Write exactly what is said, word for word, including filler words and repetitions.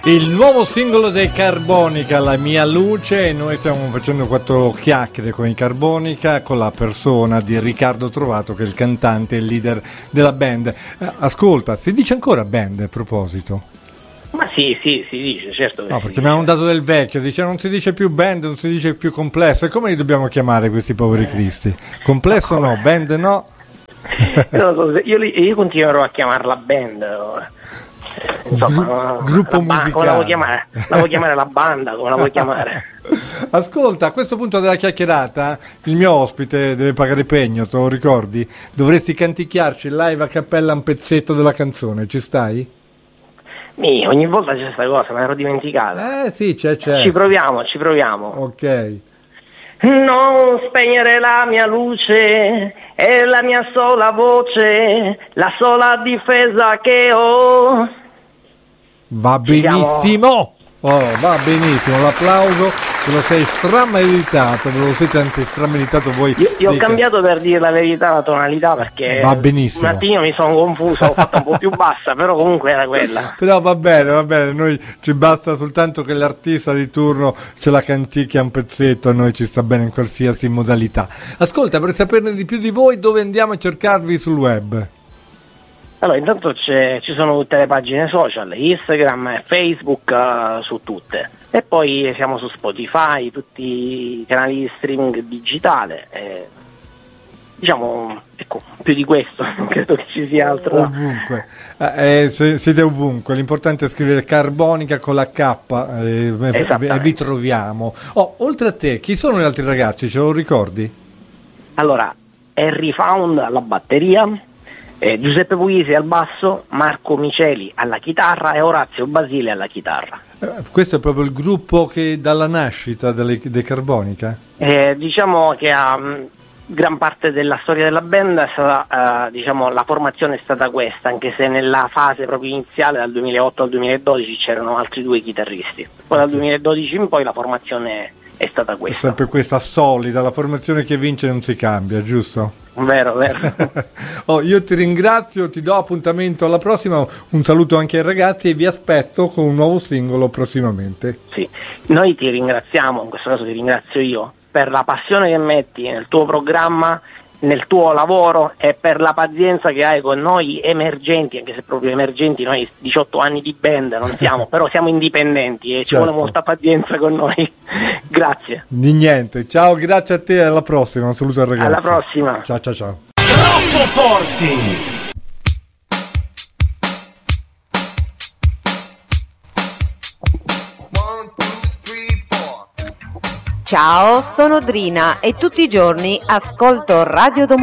Il nuovo singolo dei Carbonica, La mia luce, e noi stiamo facendo quattro chiacchiere con i Carbonica, con la persona di Riccardo Trovato, che è il cantante e il leader della band. Eh, ascolta, si dice ancora band a proposito? Ma sì, sì, si dice, certo. No, perché mi hanno dato del vecchio, dice non si dice più band, non si dice più complesso. E come li dobbiamo chiamare questi poveri cristi? Complesso no, band no? Non so, io, io continuerò a chiamarla band. Insomma, Gru- gruppo la ba- musicale. Come la vuoi chiamare? La vuoi chiamare la banda? Come la vuoi chiamare? Ascolta, a questo punto della chiacchierata il mio ospite deve pagare pegno, te lo ricordi? Dovresti canticchiarci live a cappella un pezzetto della canzone, ci stai? Mi, ogni volta c'è questa cosa, me l'ero dimenticata. Eh sì, c'è, c'è. Ci proviamo, ci proviamo. Ok. Non spegnere la mia luce, è la mia sola voce, la sola difesa che ho. Va benissimo! Oh, va benissimo, l'applauso, te lo sei strameritato, ve lo siete anche strameritato voi. Io, io ho dei... cambiato, per dire la verità, la tonalità, perché va benissimo. Un attimo mi sono confuso, ho fatto un po' più bassa, però comunque era quella. Però va bene, va bene, noi ci basta soltanto che l'artista di turno ce la canticchia un pezzetto, a noi ci sta bene in qualsiasi modalità. Ascolta, per saperne di più di voi, dove andiamo a cercarvi sul web? Allora, intanto c'è, ci sono tutte le pagine social, Instagram, Facebook, uh, su tutte. E poi siamo su Spotify, tutti i canali di streaming digitale. E, diciamo, ecco, più di questo, non credo che ci sia altro. Ovunque, eh, eh, se, siete ovunque, l'importante è scrivere Carbonica con la K eh, e vi troviamo. Oh, oltre a te, chi sono gli altri ragazzi, ce lo ricordi? Allora, Harry Found alla batteria, Eh, Giuseppe Puglisi al basso, Marco Miceli alla chitarra e Orazio Basile alla chitarra. Eh, questo è proprio il gruppo che dalla nascita delle, dei Carbonica? Eh, diciamo che a um, gran parte della storia della band è stata, uh, diciamo, la formazione è stata questa, anche se nella fase proprio iniziale, dal duemilaotto al duemiladodici, c'erano altri due chitarristi. Poi dal duemiladodici in poi la formazione è stata questa. È sempre questa solida, la formazione che vince non si cambia, giusto? Vero, vero. Oh, io ti ringrazio, ti do appuntamento alla prossima, un saluto anche ai ragazzi e vi aspetto con un nuovo singolo prossimamente. Sì, noi ti ringraziamo, in questo caso ti ringrazio io, per la passione che metti nel tuo programma, nel tuo lavoro e per la pazienza che hai con noi emergenti, anche se proprio emergenti noi diciotto anni di band non siamo, però siamo indipendenti e certo. Ci vuole molta pazienza con noi. Grazie. Di niente, ciao, grazie a te e alla prossima, un saluto al ragazzi. Alla prossima. Ciao ciao ciao. Troppo forti. Ciao, sono Drina e tutti i giorni ascolto Radio Domani.